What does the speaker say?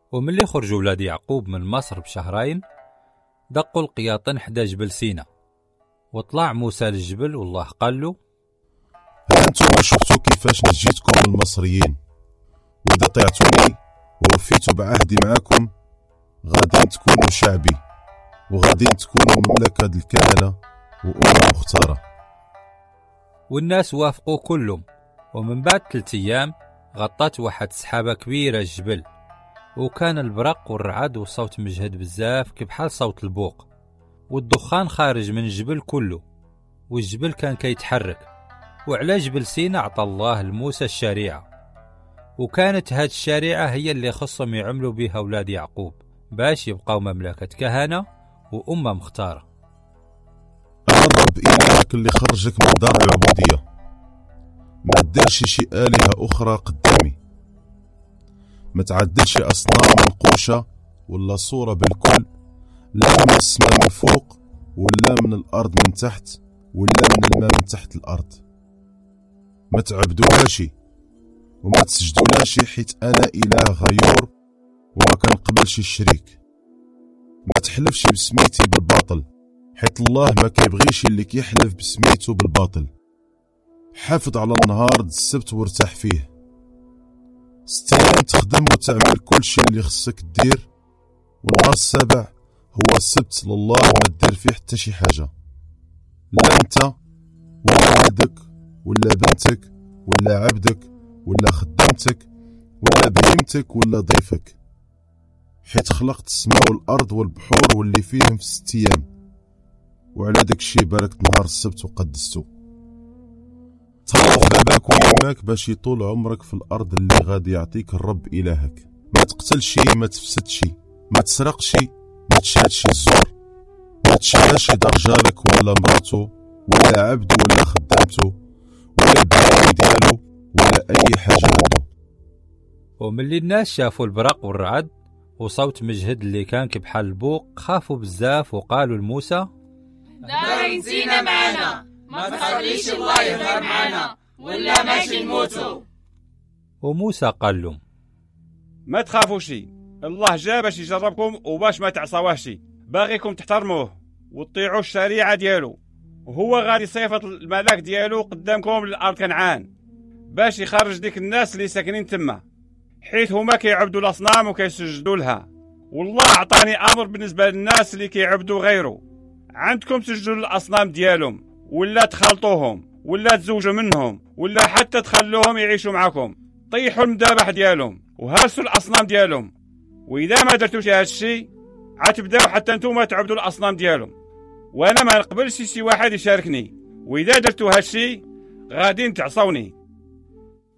وملي خرجوا ولاد يعقوب من مصر بشهرين دقوا القياطن حدا جبل سينا، وطلع موسى للجبل والله قال له: ها انتم شفتوا كيفاش نجيتكم من المصريين، واذا طيعتوني ووفيتوا بعهدي معاكم غادي تكونوا شعبي، وغادي تكونوا مملكة الكهنة وأمة مختارة. والناس وافقوا كلهم. ومن بعد 3 أيام غطت واحد سحابة كبيرة الجبل، وكان البرق والرعد وصوت مجهد بزاف كبحال صوت البوق، والدخان خارج من الجبل كله، والجبل كان كيتحرك. وعلى جبل سينا عطى الله لموسى الشريعة، وكانت هاد الشريعة هي اللي خصهم يعملوا بها أولاد يعقوب باش يبقاو مملكة كهنة وأمة مختارة. أنا الرب إلهك اللي خرجك من دار العبودية، ما تديرش شي آلهة أخرى قدامي، ما تعدلش أصنام منقوشة ولا صورة بالكل، لا من السماء من فوق ولا من الأرض من تحت ولا من الماء من تحت الأرض. ما تعبدولهاش وما تسجدولهاش، حيت أنا إله غيور وما كنقبلش الشريك. ما تحلفش بسميتي بالباطل، حيت الله ما كيبغيش اللي كيحلف بسميتو بالباطل. حافظ على النهار السبت وارتاح فيه، 6 أيام تخدم وتعمل كل شيء اللي خصك دير، والنهار السابع هو السبت لله وما دير فيه حتى شي حاجة، لا انت ولا ولدك ولا بنتك ولا عبدك ولا خدامتك ولا بهيمتك ولا ضيفك، حيت خلقت السماء والأرض والبحور واللي فيهم في 6 أيام، وعلى داك الشي باركت نهار السبت وقدستو. تهلا في باباك ويماك باش يطول عمرك في الأرض اللي غادي يعطيك الرب إلهك. ما تقتلش، ما تفسدش، ما تسرقش، ما تشهدش الزور، ما تشهدش دار جارك ولا مراتو ولا عبدو ولا خدامتو ولا البهائم ديالو ولا أي حاجة عنده. وملي الناس شافوا البرق والرعد وصوت مجهد اللي كان كبحال البوق خافوا بزاف وقالوا لموسى: دارين زينة معانا، ما تخليش الله يظهر معانا ولا ماشي نموتو. وموسى قال لهم: ما تخافوش، الله جا باش يجربكم وباش ما تعصواهش، باغيكم تحترموه وتطيعوا الشريعة ديالو، وهو غادي يصيفط الملاك ديالو قدامكم للأرض كنعان باش يخرج ديك الناس اللي ساكنين تما، حيث هما كيعبدوا الأصنام وكيسجدوا لها. والله عطاني أمر بالنسبة للناس اللي كيعبدوا غيره، عندكم تسجدوا للأصنام ديالهم ولا تخلطوهم ولا تزوجوا منهم ولا حتى تخلوهم يعيشوا معكم، طيحوا المذابح ديالهم وهرسوا الأصنام ديالهم. وإذا ما درتوش هذا الشيء عتبداو حتى انتم تعبدوا الأصنام ديالهم، وأنا ما نقبلش شي واحد يشاركني، وإذا درتوا هذا الشيء غادي تعصوني.